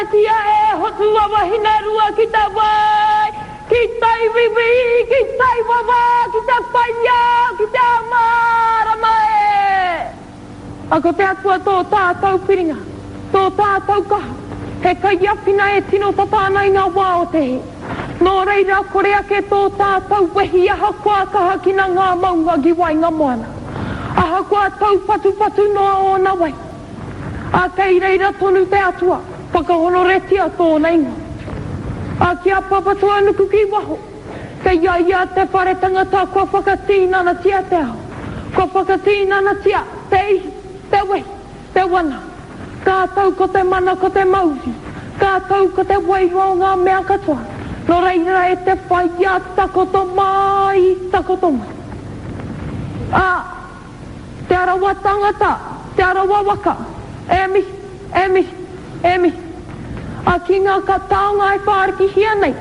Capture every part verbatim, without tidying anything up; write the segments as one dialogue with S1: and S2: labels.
S1: Tia e hotu wawahina rua ki ta wai, ki tai wiwi, ki tai wawa, ki ta whaia, ki ta mara mai. Ako te atua tō tātou piringa, tō tātou kaha, he kai awhina e tino tatana i ngā wā o te he. Nō reira kore ake tō tātou wehi aha kua kaha ki na ngā maunga ki wai ngā moana. Aha kua tau patu patu noa o na wai. A kei reira tonu te atua. Whakahonoretia tōna inga. A kia papatua nuku ki waho. Kei ia ia te whare tangata kua whakatīnana tia te ao. Kua whakatīnana tia te ihi, te wehi, te wana. Kātau ko te mana ko te mauri. Kātau ko te wairua o ngā mea katoa. No reira e te whaia takoto mai, takoto mai. A, te arawa tangata, te arawa waka. E mihi, e mihi. Emi, a ki ngā kataonga e whāriki hia nei.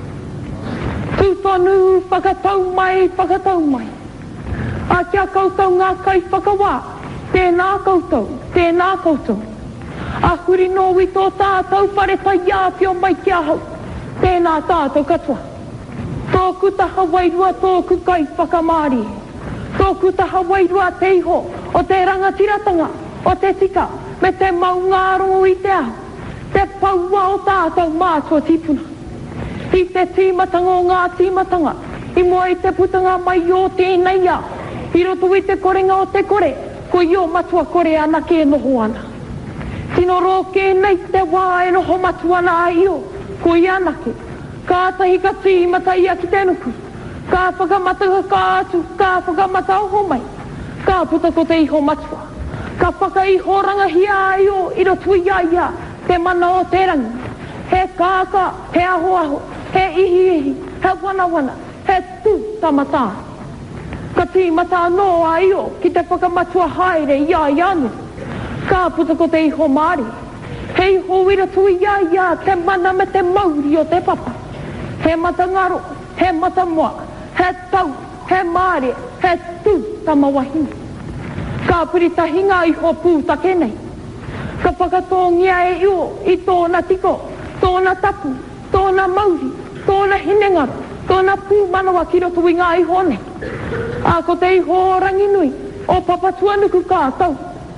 S1: Tūwhanu, whakatau mai, whakatau mai. A kia koutou ngā kai whakawā. Tēnā koutou, tēnā koutou. A huri nōwi tō tātou whare tai āpio mai kia hau. Tēnā tātou katoa. Tōku taha wairua tōku kai whakamāri. Tōku taha wairua te iho o te rangatiratanga, o te tika. Me te maungārongo i te ao, te paua o tātou mātua tipuna. I te tīmatanga o ngā tīmatanga, i mua i te putanga mai o tēnei a. I roto i te korenga o te kore, ko i o matua kore ana ke noho ana. Tino roke nei te wā e noho matua ana a i o, ko i anake. Kātahi ka tīmata ia ki te nuku. Kā whakamata ka atu, kā whakamata o homai. Kā puta ko te iho matua. Ka whaka i horanga hia ai o, i rotu ia ia, te mana o te rangi. He kāka, he aho aho, he ihi ihi, he wana wana, he tū tamata. Ka tīmata no ai o, ki te whakamatua haere ia i anu. Ka puta ko te iho maari. He iho i rotu ia ia, te mana me te mauri o te papa. He mata ngaro, he mata moa, he tau, he maari, he tū tamawahini. Ka puritahi ngā iho pūtake nei. Ka whakatōngia e io i tōna tiko, tōna tapu, tōna mauri, tōna hinengaro, tōna pūmanawa ki roto i ngā iho nei. A ko te iho rangi nui, o papatua nuku kātau.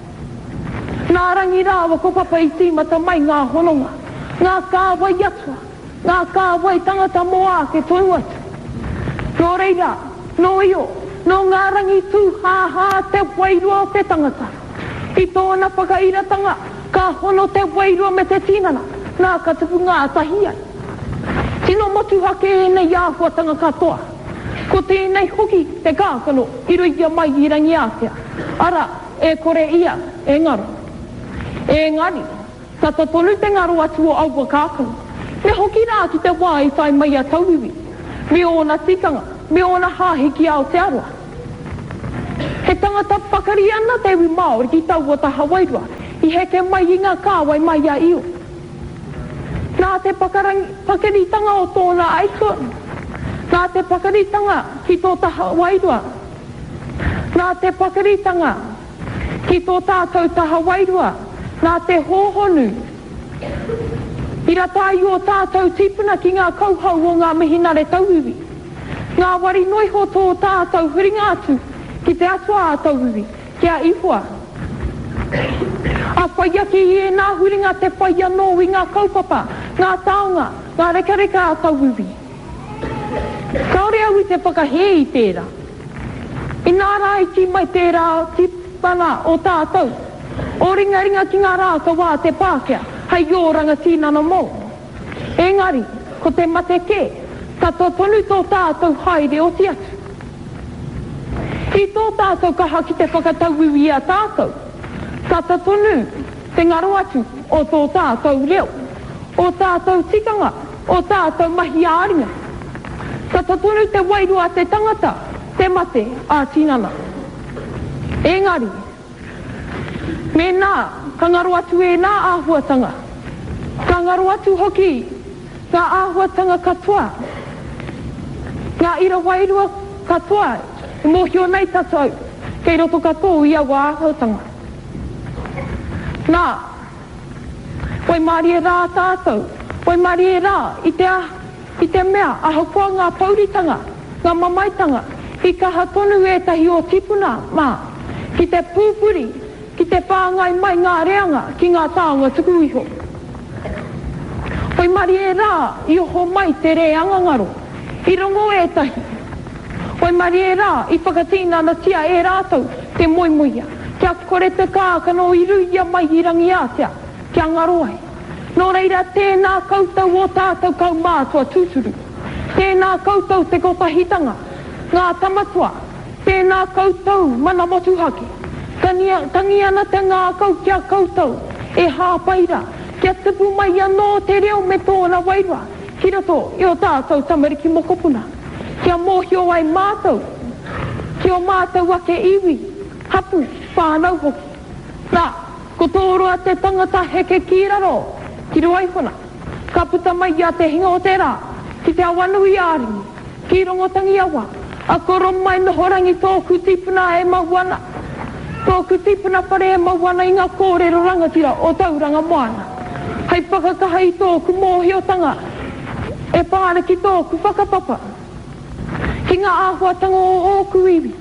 S1: Nā rangi rāwa ko papa i tīmata mai ngā hononga, ngā kāwai atua, ngā kāwai tangata moa ke tonu atu. Nō reira, nō io, no ngā rangi tū hāhā te wairua o te tangata. I tōna whakairatanga, ka hono te wairua me te tinana, nā ka tupu ngā tahia. Tino motu hake e nei āhuatanga katoa. Ko tēnei hoki te kākano, i roia mai i rangi ātea. Ara, e kore ia, e ngaro. E ngari, tata tonu te ngaro atu o aua kākano. Me hoki rā ki te wā i whai mai a tauiwi. Me ona tikanga. Me ona hāhiki au te aroa. He tangata whakari ana te wi Māori ki tau o taha wairua. I heke mai i ngā kāwai mai a iu. Nā te whakaritanga o tōna aiko. Nā te whakaritanga ki tō taha wairua. Nā te whakaritanga ki tō tātou taha wairua. Nā te hōhonu. I ratai o tātou tipuna ki ngā kauhau o ngā mihinare tauiwi. Ngā wari noiho tō tātou huringa atu, ki te atua a tauiwi, kia ihua. A whaia ki e nā huringa te whaia no i ngā kaupapa, ngā taonga, ngā reka reka a tauiwi. Kaore au i te whakahe i tērā. I nā rai ki mai tērā tipana o tātou. O ringa ringa ki ngā rāka wā te Pākehā, hei o rangatīnana mō. Engari, ko te mate ke. Tato tonu tō tātou haere o te atu. I tō tātou kaha ki te whakatauiwi a tātou. Tata tonu te ngaro atu o tō tātou reo. O tātou tikanga, o tātou mahi āringa. Tata tonu te wairua te tangata, te mate a tinana. Engari, me nā, ka ngaro atu e nā āhuatanga. Ka ngaro atu hoki, ngā āhuatanga katoa. Ngā ira wairua katoa, i mōhio nei tatou, kei roto katoa i awa āhuatanga. Nā, Wai maari e rā tātou. Wai maari e rā i te, a, i te mea ahakoa ngā pauritanga, ngā mamaitanga, i ka hatonu e tahi o tipuna, mā, ki te pūpuri, ki te pāngai mai ngā reanga, ki ngā tāonga tuku iho. Wai maari e rā i oho mai te re angangaro, i rongo e tahi. Wai maari e rā i whakatina na tia e rātou te moimuia, kia kore te kākano i ruia mai i rangi ātea, kia ngaroai. Nō reira tēnā koutou o tātou kau mātua tūturu, tēnā koutou te kotahitanga, ngā tamatua, tēnā koutou mana motuhake, tangi ana te ngā kau kia koutou, e hāpaira, kia tupu mai anō te reo me tōna wairua, ki roto i o tātou tamariki mokopuna, kia mōhio ai mātou, ki o mātou ake iwi, hapu, whānau hoki. Nā, ko tōroa te tangata heke ki raro, ki roaihona, ka puta mai a te hinga o te rā, ki te awanui āringi, ki rongotangi awa, a koro mai no horangi tōku tipuna e mauana, tōku tipuna pare e mauana i ngā kōrero rangatira o tauranga moana. Hei whakakaha i tōku mōhiotanga, e pāra ki tōku whakapapa, ki ngā āhuatanga o ōku iwi.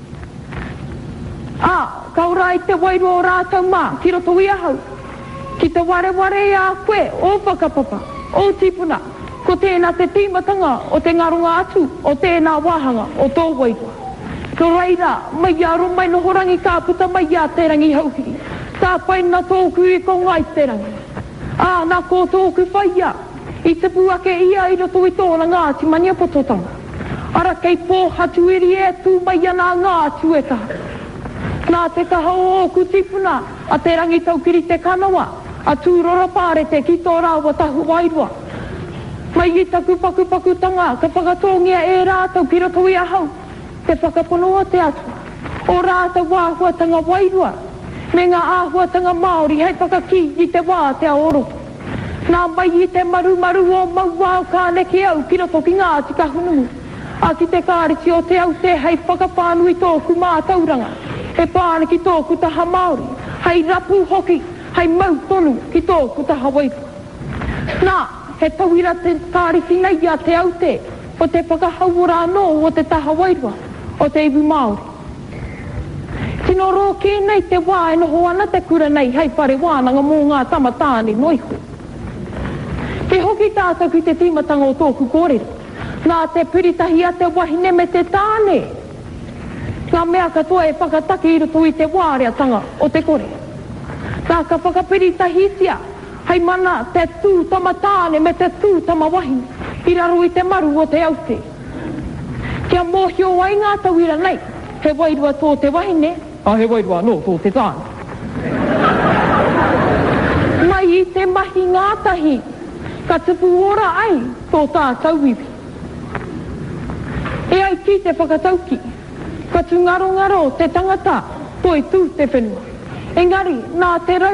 S1: Ā, kaura i te wairua o rātau mā, ki roto i ahau, ki te ware ware a koe o whakapapa, o tipuna, ko tēnā te tīmatanga o te ngarunga atu, o tēnā wāhanga o tō wairua. Ko reira, mai aro mai no horangi ka puta mai a te rangi hauhiri, tā pai na tōku i ko ngai te rangi. Ā, nā ko tōku whaia, i te puake ia i roto i tōna ngāti mania pototanga. Ara kei pō hatu iri e tū mai ana ngātu e taha. Nā te kaha o ōku tipuna, a te rangi taukiri te kanawa, a tūrora pāre te ki tō rāua tahu wairua. Mai i taku paku paku tanga, ka whakatongia e rātau ki roto i ahau, te whakaponoa te atua. O rātau āhuatanga wairua, me ngā āhuatanga Māori hei whakaki i te wā te aoro. Nā mai i te maru maru o mauau ka neke au ki roto ki ngāti ka hunungu. A ki te kāriti o te au te hei whakapānu i tōku mātauranga, e pāne ki tōku taha Māori, hei rapu hoki, hei mau tonu ki tōku taha wairua. Nā, he tauira te kāriti nei a te au te, o te whakahaura anō o te taha wairua, o te iwi Māori. Tino rō ki nei te wā e noho ana te kura nei hei pare wānanga mō ngā tamatāne noiho. Te hoki tātou ki te tīmatanga o tōku kōrero, nā te piritahi a te wahine me te tāne. Ngā mea katoa e whakataki i roto i te wāreatanga o te kore. Nā ka whakapiritahi tia, hei mana te tūtama tāne me te tūtama wahine, i raro i te maru o te aute. Kia mōhio ai ngā tauira nei, he wairua tō te wahine, a he wairua no tō te tāne. Mai i te mahi ngātahi, ka tupu ora ai tō tātau iwi. E ai ki te whakatauki, ka tu ngaro ngaro te tangata, toi tū te whenua. Engari, nā te rau